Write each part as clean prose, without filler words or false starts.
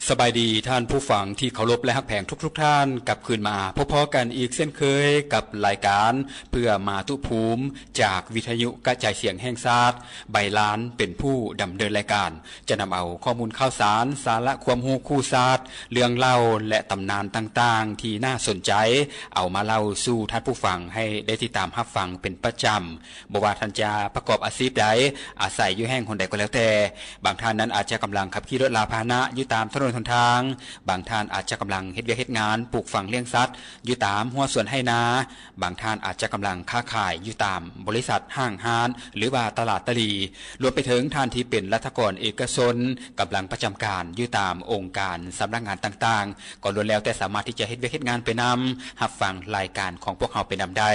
สบายดีท่านผู้ฟังที่เคารพและฮักแพงทุกท่านกลับคืนมาพบกันอีกเช่นเคยกับรายการเพื่อมาตุภูมิจากวิทยุกระจายเสียงแห่งชาติใบล้านเป็นผู้ดำเนินรายการจะนำเอาข้อมูลข่าวสารสาระความรู้คู่ชาติเรื่องเล่าและตำนานต่างๆที่น่าสนใจเอามาเล่าสู่ท่านผู้ฟังให้ได้ติดตามรับฟังเป็นประจำบ่ว่าท่านจะประกอบอาชีพใดอาศัยอยู่แห่งคนใดก็แล้วแต่บางท่านนั้นอาจจะกำลังขับขี่รถลาพาหนะอยู่ตามถนนหนทางบางท่านอาจจะกำลังเฮ็ดเวียกเฮ็ดงานปลูกฝังเลี้ยงสัตว์อยู่ตามหัวสวนให้นาบางท่านอาจจะกำลังค้าขายอยู่ตามบริษัทห้างร้านหรือว่าตลาดตลีรวมไปถึงท่านที่เป็นรัฐกรเอกชนกำลังประจำการอยู่ตามองค์การสำนักงานต่างๆก็ล้วนแล้วแต่สามารถที่จะเฮ็ดเวียกเฮ็ดงานไปนำรับฟังรายการของพวกเราไปนำได้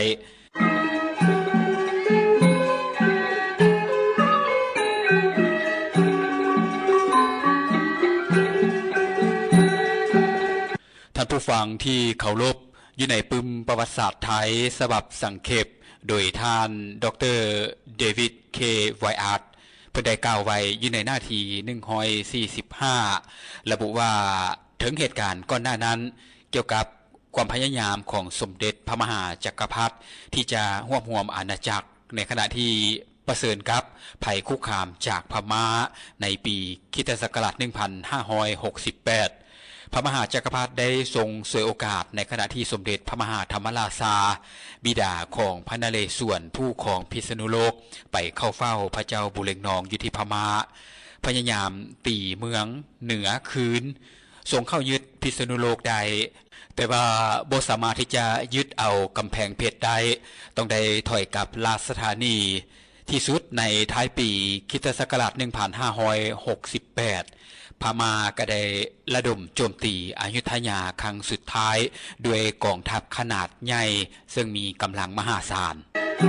ท่านผู้ฟังที่เคารพอยู่ในปึ้มประวัติศาสตร์ไทยฉบับสังเขปโดยท่านดร.เดวิด เค ไวอาร์ตเพิ่นได้กล่าวไว้อยู่ในหน้าที่145ระบุว่าถึงเหตุการณ์ก่อนหน้านั้นเกี่ยวกับความพยายามของสมเด็จพระมหาจักรพรรดิที่จะรวบรวมอาณาจักรในขณะที่ประเสริญกับภัยคุกคามจากพม่าในปีค.ศ. 1568พระมหาจักรพรรดิได้ทรงฉวยโอกาสในขณะที่สมเด็จพระมหาธรรมราชาบิดาของพระนเรศวรผู้ครองพิษณุโลกไปเข้าเฝ้าพระเจ้าบุเรงนองอยู่ที่พม่าพยายามตีเมืองเหนือคืนทรงเข้ายึดพิษณุโลกได้แต่ว่าบ่สามารถที่จะยึดเอากำแพงเพชรได้ต้องได้ถอยกลับราชธานีที่สุดในท้ายปีค.ศ. 1568พม่าก็ได้ระดมโจมตีอยุธยาครั้งสุดท้ายด้วยกองทัพขนาดใหญ่ซึ่งมีกำลังมหาศาล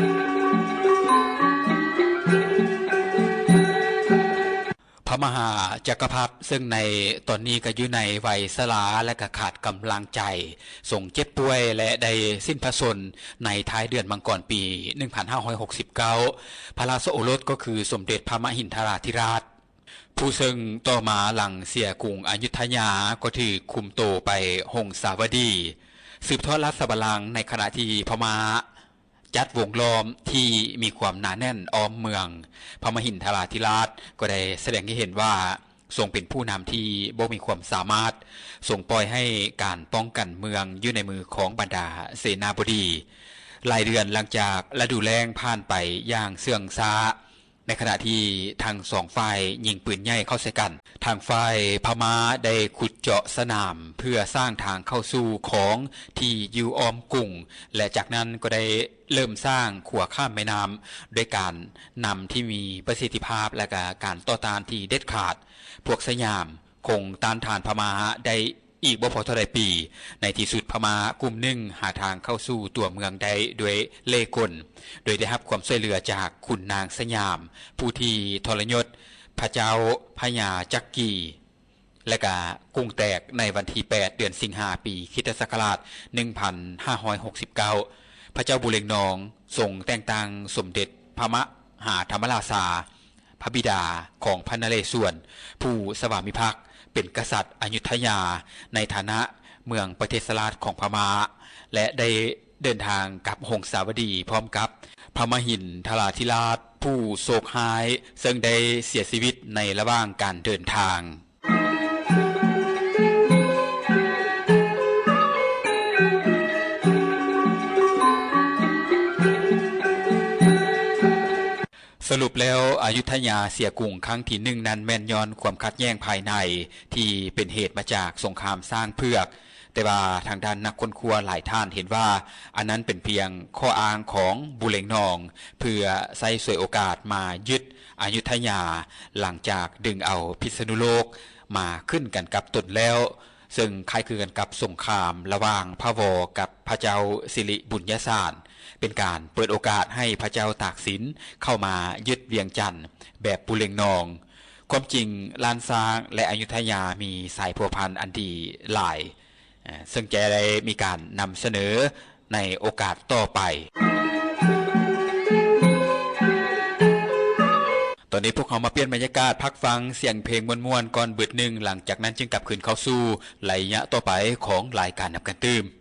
พระมหาจักรพรรดิซึ่งในตอนนี้ก็อยู่ในวัยชราและก็ขาดกำลังใจทรงเจ็บป่วยและได้สิ้นพระชนม์ในท้ายเดือนมังกรปี1569พระราชโอรสก็คือสมเด็จพระมหินทราธิราชผู้ซึ่งต่อมาหลังเสียกรุงอยุธยาก็ถูกคุมตัวไปหงสาวดีสืบทอดราชบัลลังก์ในขณะที่พม่าจัดวงล้อมที่มีความหนาแน่นอ้อมเมืองพระมหินทราธิราชก็ได้แสดงให้เห็นว่าทรงเป็นผู้นำที่บ่มีความสามารถทรงปล่อยให้การป้องกันเมืองอยู่ในมือของบรรดาเสนาบดีหลายเดือนหลังจากฤดูแล้งผ่านไปอย่างเสื่องช้าในขณะที่ทั้งสองฝ่ายยิงปืนใหญ่เข้าใส่กันทางฝ่ายพม่าได้ขุดเจาะสนามเพื่อสร้างทางเข้าสู่ของที่อยู่อ้อมกรุงและจากนั้นก็ได้เริ่มสร้างขัวข้ามแม่น้ำด้วยการนำที่มีประสิทธิภาพและการต่อต้านที่เด็ดขาดพวกสยามคงต้านทานพม่าได้อีกบ่พอเท่าใดปีในที่สุดพม่ากลุ่มหนึ่งหาทางเข้าสู่ตัวเมืองได้ด้วยเล่ห์กลโดยได้รับความช่วยเหลือจากขุนนางสยามผู้ที่ทรยศพระเจ้าพญาจักรีและก็กรุงแตกในวันที่8เดือนสิงหาปีค.ศ. 1569พระเจ้าบุเรงนองทรงแต่งตั้งสมเด็จพระมหาธรรมราชาพระบิดาของพระนเรศวรผู้สวามิภักดิ์เป็นกษัตริย์อยุธยาในฐานะเมืองประเทศราชของพม่าและได้เดินทางกลับหงสาวดีพร้อมกับพระมหินทราธิราชผู้โศกหายซึ่งได้เสียชีวิตในระหว่างการเดินทางสรุปแล้วอยุธยาเสียกรุงครั้งที่1นั้นแม่นย้อนความขัดแย้งภายในที่เป็นเหตุมาจากสงครามสร้างเผือกแต่ว่าทางด้านนักค้นคว้าหลายท่านเห็นว่าอันนั้นเป็นเพียงข้ออ้างของบุเรงนองเพื่อใช้ฉวยโอกาสมายึดอยุธยาหลังจากดึงเอาพิษณุโลกมาขึ้นกันกับตนแล้วซึ่งคล้ายคลึงกันกับสงครามระหว่างพระวอกับพระเจ้าสิริบุญญาสารเป็นการเปิดโอกาสให้พระเจ้าตากสินเข้ามายึดเวียงจันทร์แบบบุเรงนองความจริงลานซางและอยุธยามีสายพัวพันอันดีหลายซึ่งจะได้มีการนำเสนอในโอกาสต่อไป ตอนตอนนี้พวกเขามาเปลี่ยนบรรยากาศพักฟังเสียงเพลงม่วนๆก่อนเบิดหนึ่งหลังจากนั้นจึงกลับคืนเข้าสู่ไหลยะต่อไปของรายการนับกันตื้ม